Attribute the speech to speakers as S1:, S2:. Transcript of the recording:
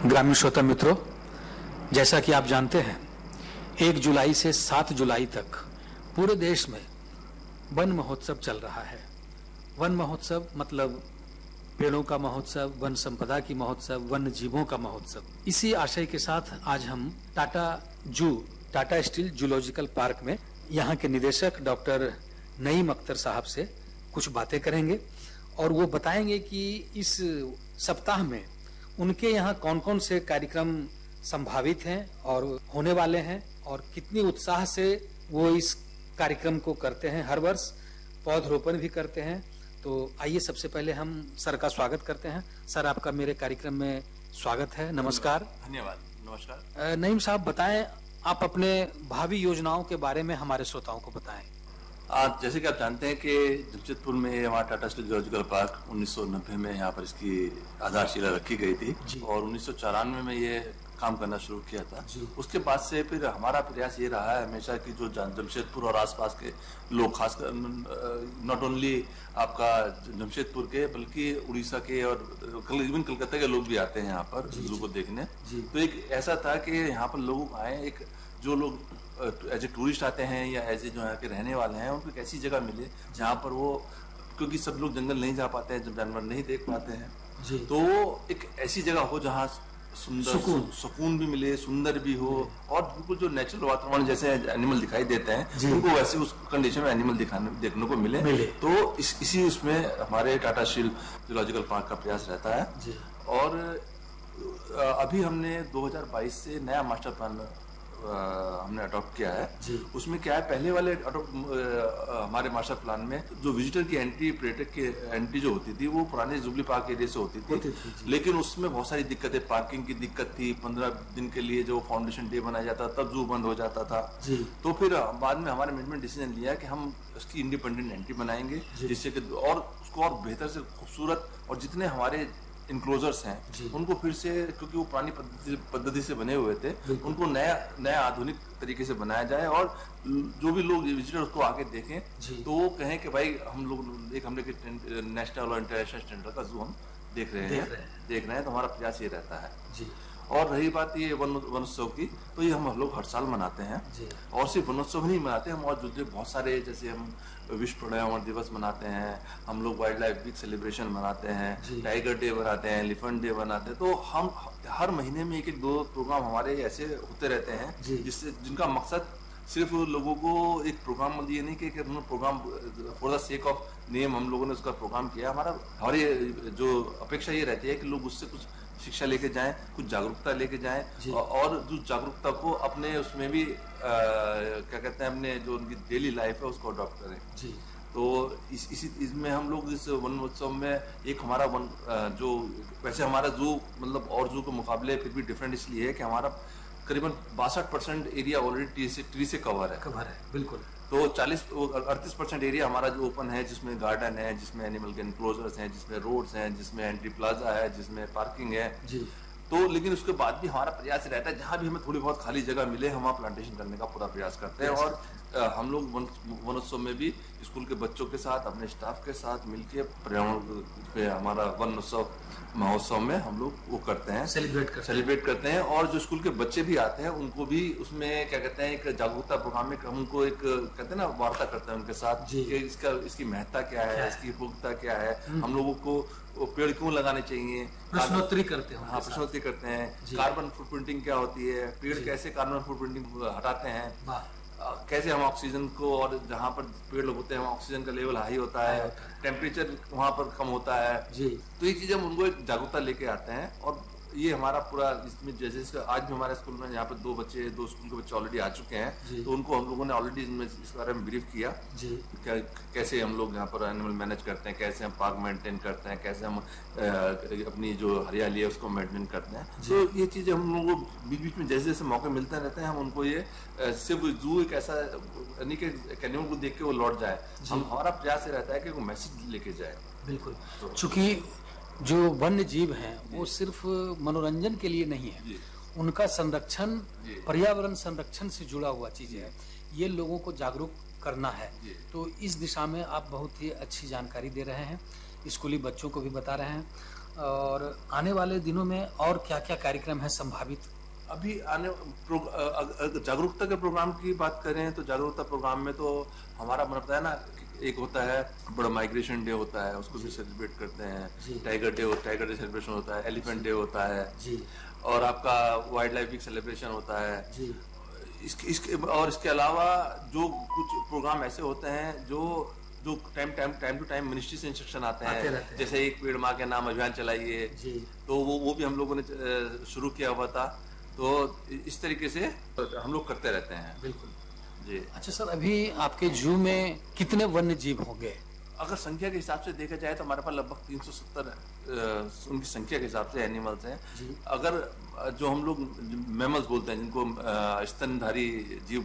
S1: ग्रामीण श्रोता मित्रों, जैसा कि आप जानते हैं 1 जुलाई से 7 जुलाई तक पूरे देश में वन महोत्सव चल रहा है। वन महोत्सव मतलब पेड़ों का महोत्सव, वन संपदा की महोत्सव, वन्य जीवों का महोत्सव। इसी आशय के साथ आज हम टाटा स्टील जूलॉजिकल पार्क में यहाँ के निदेशक डॉक्टर नईम अख्तर साहब से कुछ बातें करेंगे और वो बताएंगे कि इस सप्ताह में उनके यहाँ कौन कौन से कार्यक्रम संभावित हैं और होने वाले हैं और कितनी उत्साह से वो इस कार्यक्रम को करते हैं। हर वर्ष पौधरोपण भी करते हैं। तो आइए सबसे पहले हम सर का स्वागत करते हैं। सर, आपका मेरे कार्यक्रम में स्वागत है। नमस्कार।
S2: धन्यवाद। नमस्कार।
S1: नईम साहब, बताएं, आप अपने भावी योजनाओं के बारे में हमारे श्रोताओं को बताएं।
S2: आज जैसे कि आप जानते हैं कि जमशेदपुर में हमारा टाटा स्टील जूलॉजिकल पार्क 1990 में यहाँ पर इसकी आधारशिला रखी गई थी और 1994 में ये काम करना शुरू किया था। उसके बाद से फिर हमारा प्रयास ये रहा है हमेशा कि जो जमशेदपुर और आसपास के लोग, खासकर नॉट ओनली आपका जमशेदपुर के बल्कि उड़ीसा के और इवन कलकत्ता के लोग भी आते हैं यहाँ पर जू को देखने। तो एक ऐसा था कि यहाँ पर लोग आए, एक जो लोग एज ए टूरिस्ट आते हैं या एज ए जो यहाँ के रहने वाले हैं, उनको एक ऐसी जगह मिले जहाँ पर वो, क्योंकि सब लोग जंगल नहीं जा पाते हैं, जब जानवर नहीं देख पाते हैं, तो एक ऐसी जगह हो जहाँ सुंदर सुकून भी मिले, सुंदर भी हो और बिल्कुल जो नेचुरल वातावरण जैसे एनिमल दिखाई देते हैं उनको वैसे उस कंडीशन में एनिमल देखने को मिले। तो इसी उसमें हमारे टाटा स्टील जूलॉजिकल पार्क का प्रयास रहता है। और अभी हमने 2022 से नया मास्टर प्लान हमने अडॉप्ट किया है। उसमें क्या है, पहले वाले हमारे मास्टर प्लान में जो विजिटर की एंट्री, पर्यटक की एंट्री जो होती थी वो पुराने जुबली पार्क एरिया से होती थी, लेकिन उसमें बहुत सारी दिक्कतें, पार्किंग की दिक्कत थी। 15 दिन के लिए जो फाउंडेशन डे बनाया जाता तब जू बंद हो जाता था। तो फिर बाद में हमारे मैनेजमेंट डिसीजन लिया कि हम उसकी इंडिपेंडेंट एंट्री बनाएंगे, जिससे कि और उसको और बेहतर से खूबसूरत, और जितने हमारे इनक्लोजर्स हैं उनको फिर से, क्योंकि वो पुरानी पद्धति से बने हुए थे, उनको नया आधुनिक तरीके से बनाया जाए और जो भी लोग विजिटर उसको आके देखें तो वो कहें कि भाई हम लोग एक हमने नेशनल और इंटरनेशनल स्टैंडर्ड का जू हम देख रहे हैं। तो हमारा प्रयास ये रहता है। और रही बात ये वनोत्सव की, तो ये हम लोग हर साल मनाते हैं। और सिर्फ वनोत्सव नहीं मनाते हम, और जो बहुत सारे, जैसे हम विश्व पर्यावरण दिवस मनाते हैं, हम लोग वाइल्ड लाइफ वीक सेलिब्रेशन मनाते हैं, टाइगर डे बनाते हैं, एलिफेंट डे बनाते हैं। तो हम हर महीने में 1-2 प्रोग्राम हमारे ऐसे होते रहते हैं जिनका मकसद सिर्फ लोगों को एक प्रोग्राम, ये नहीं कि programme for the sake of name हम लोगों ने उसका प्रोग्राम किया। हमारी जो अपेक्षा ये रहती है कि लोग उससे कुछ शिक्षा लेके जाएं, कुछ जागरूकता लेके जाएं और जो जागरूकता को अपने उसमें भी क्या कहते हैं, अपने जो उनकी डेली लाइफ है उसको अडॉप्ट करें। तो इसमें हम लोग इस वन महोत्सव में एक हमारा जो वैसे हमारा जू मतलब और जू के मुकाबले फिर भी डिफरेंट इसलिए है कि हमारा करीबन 62% एरिया ऑलरेडी ट्री से कवर है। बिल्कुल। तो 38% एरिया हमारा जो ओपन है, जिसमें गार्डन है, जिसमें एनिमल के एनक्लोजर्स हैं, जिसमें रोड्स हैं, जिसमें एंट्री प्लाजा है, जिसमें पार्किंग है। तो लेकिन उसके बाद भी हमारा प्रयास रहता है जहाँ भी हमें थोड़ी बहुत खाली जगह मिले हम वहाँ प्लांटेशन करने का पूरा प्रयास करते हैं। और हम लोग वनोत्सव में भी स्कूल के बच्चों के साथ, अपने स्टाफ के साथ मिलकर पर्यावरण पे हमारा वन महोत्सव में हम लोग वो करते हैं, सेलिब्रेट करते हैं। और जो स्कूल के बच्चे भी आते हैं उनको भी उसमें क्या कहते हैं, एक जागरूकता प्रोग्राम में हमको एक कहते हैं ना, वार्ता करते हैं उनके साथ कि इसकी महत्ता क्या है, इसकी उपयोगिता क्या है, हम लोगों को पेड़ क्यों लगाने चाहिए,
S1: प्रश्नोत्तरी करते हैं।
S2: हाँ, प्रश्नोत्तरी करते हैं। कार्बन फुटप्रिंटिंग क्या होती है, पेड़ कैसे कार्बन फुटप्रिंटिंग हटाते हैं, कैसे हम ऑक्सीजन को, और जहाँ पर पेड़ होते हैं वहाँ ऑक्सीजन का लेवल हाई होता है, टेम्परेचर वहाँ पर कम होता है। तो ये चीजें हम उनको एक जागरूकता लेके आते हैं। और ये हमारा पूरा इसमें, जैसे आज भी हमारे स्कूल में यहाँ पर 2 स्कूल के बच्चे ऑलरेडी आ चुके हैं, तो उनको हम लोगों ने ऑलरेडी इस बारे में ब्रीफ किया कैसे हम लोग यहाँ पर एनिमल मैनेज करते हैं, कैसे हम पार्क मेंटेन करते हैं, कैसे हम अपनी जो हरियाली है उसको मेंटेन करते हैं। तो ये चीजें हम लोगों को बीच बीच में जैसे जैसे मौके मिलते रहते हैं, हम उनको ये सिर्फ जू एक ऐसा नहीं कि एनिमल को देख के वो लौट जाए, हमारा प्रयास ये रहता है कि वो मैसेज लेके जाए।
S1: बिल्कुल। चूंकि जो वन्य जीव हैं वो सिर्फ मनोरंजन के लिए नहीं है, उनका संरक्षण, पर्यावरण संरक्षण से जुड़ा हुआ चीज है। ये लोगों को जागरूक करना है। तो इस दिशा में आप बहुत ही अच्छी जानकारी दे रहे हैं, स्कूली बच्चों को भी बता रहे हैं। और आने वाले दिनों में और क्या-क्या कार्यक्रम है संभावित?
S2: अभी जागरूकता के प्रोग्राम की बात करें तो जागरूकता प्रोग्राम में तो हमारा मन होता है ना, एक होता है बड़ा माइग्रेशन डे होता है, उसको भी सेलिब्रेट करते हैं। टाइगर डे सेलिब्रेशन होता है, एलिफेंट डे होता है जी, और आपका वाइल्ड लाइफ वीक सेलिब्रेशन होता है जी। इसके अलावा जो कुछ प्रोग्राम ऐसे होते हैं जो टाइम टू टाइम मिनिस्ट्री से इंस्ट्रक्शन आते हैं, जैसे एक पेड़ माँ के नाम अभियान चलाइए, तो वो भी हम लोगों ने शुरू किया हुआ था। तो इस तरीके से हम लोग करते रहते हैं।
S1: बिल्कुल
S2: जी।
S1: अच्छा सर, अभी आपके जू में कितने वन्य जीव होंगे?
S2: अगर संख्या के हिसाब से देखा जाए तो हमारे पास लगभग 370 उनकी संख्या के हिसाब से एनिमल्स हैं। अगर जो हम लोग मैमल्स बोलते हैं, जिनको स्तनधारी जीव